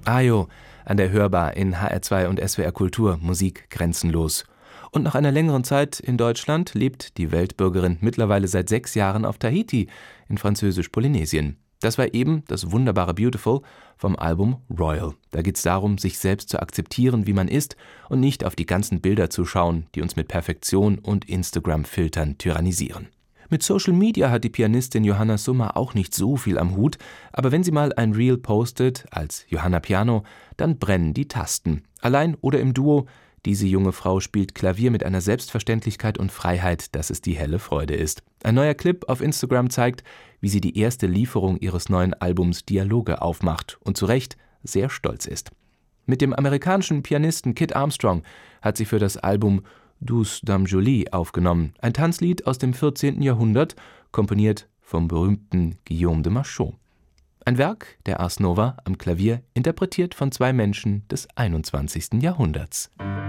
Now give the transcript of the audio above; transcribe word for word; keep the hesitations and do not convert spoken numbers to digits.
Ayo an der Hörbar in H R zwei und S W R Kultur, Musik grenzenlos. Und nach einer längeren Zeit in Deutschland lebt die Weltbürgerin mittlerweile seit sechs Jahren auf Tahiti in Französisch-Polynesien. Das war eben das wunderbare Beautiful vom Album Royal. Da geht es darum, sich selbst zu akzeptieren, wie man ist und nicht auf die ganzen Bilder zu schauen, die uns mit Perfektion und Instagram-Filtern tyrannisieren. Mit Social Media hat die Pianistin Johanna Summer auch nicht so viel am Hut, aber wenn sie mal ein Reel postet, als Johanna Piano, dann brennen die Tasten. Allein oder im Duo, diese junge Frau spielt Klavier mit einer Selbstverständlichkeit und Freiheit, dass es die helle Freude ist. Ein neuer Clip auf Instagram zeigt, wie sie die erste Lieferung ihres neuen Albums Dialoge aufmacht und zu Recht sehr stolz ist. Mit dem amerikanischen Pianisten Kit Armstrong hat sie für das Album Douce Dame Jolie aufgenommen, ein Tanzlied aus dem vierzehnten Jahrhundert, komponiert vom berühmten Guillaume de Machaut. Ein Werk der Ars Nova am Klavier, interpretiert von zwei Menschen des einundzwanzigsten Jahrhunderts.